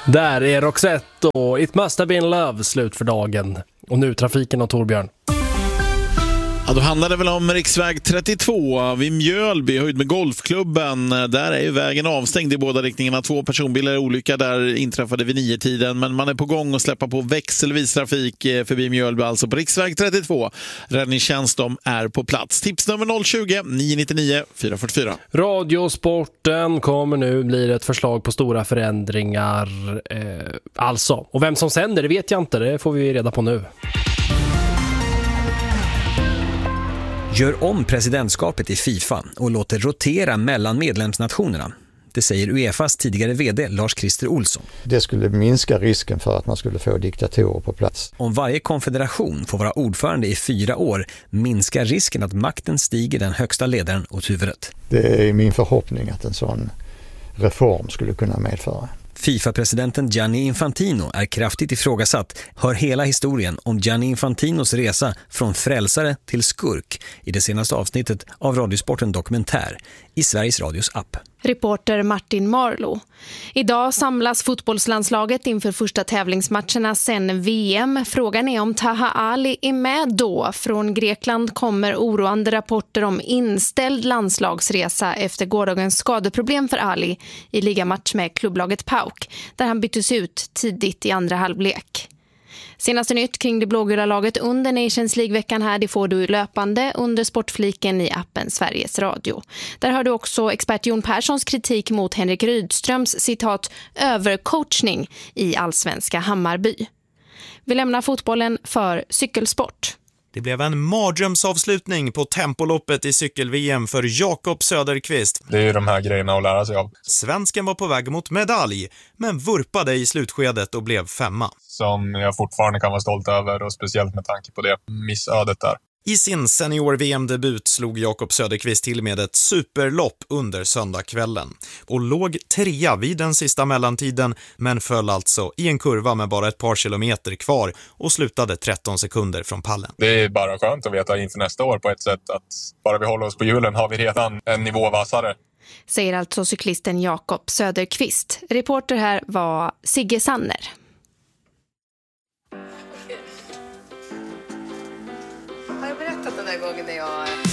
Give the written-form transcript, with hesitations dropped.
Där är Roxette och It Must Have Been Love slut för dagen. Och nu trafiken och Torbjörn. Ja, då handlar det väl om riksväg 32 vid Mjölby, höjd med golfklubben. Där är ju vägen avstängd i båda riktningarna. 2 personbilar, olycka där inträffade vid 9-tiden. Men man är på gång att släppa på växelvis trafik förbi Mjölby, alltså på riksväg 32. Räddningstjänst, de är på plats. Tips nummer 020 999 444. Radiosporten kommer nu, blir ett förslag på stora förändringar. Alltså, och vem som sänder, det vet jag inte. Det får vi reda på nu. Gör om presidentskapet i FIFA och låter rotera mellan medlemsnationerna. Det säger UEFAs tidigare vd Lars-Christer Olsson. Det skulle minska risken för att man skulle få diktatorer på plats. Om varje konfederation får vara ordförande i 4 år minskar risken att makten stiger den högsta ledaren åt huvudet. Det är min förhoppning att en sån reform skulle kunna medföra. FIFA-presidenten Gianni Infantino är kraftigt ifrågasatt. Hör hela historien om Gianni Infantinos resa från frälsare till skurk i det senaste avsnittet av Radiosporten Dokumentär i Sveriges Radios app. Reporter Martin Marlo. Idag samlas fotbollslandslaget inför första tävlingsmatcherna sen VM. Frågan är om Taha Ali är med då. Från Grekland kommer oroande rapporter om inställd landslagsresa efter gårdagens skadeproblem för Ali i ligamatch med klubblaget PAOK, där han byttes ut tidigt i andra halvlek. Senaste nytt kring det blågula laget under Nations League-veckan här, det får du löpande under sportfliken i appen Sveriges Radio. Där har du också expert Jon Perssons kritik mot Henrik Rydströms citat övercoachning i allsvenska Hammarby. Vi lämnar fotbollen för cykelsport. Det blev en mardrömsavslutning på tempoloppet i cykel-VM för Jakob Söderqvist. Det är ju de här grejerna att lära sig av. Svensken var på väg mot medalj, men vurpade i slutskedet och blev 5. Som jag fortfarande kan vara stolt över, och speciellt med tanke på det missödet där. I sin senior-VM-debut slog Jakob Söderqvist till med ett superlopp under söndagskvällen och låg 3 vid den sista mellantiden, men föll alltså i en kurva med bara ett par kilometer kvar och slutade 13 sekunder från pallen. Det är bara skönt att veta inför nästa år på ett sätt att bara vi håller oss på hjulen har vi redan en nivå vassare. Säger alltså cyklisten Jakob Söderqvist. Reporter här var Sigge Sanner. Har jag berättat den där gången när jag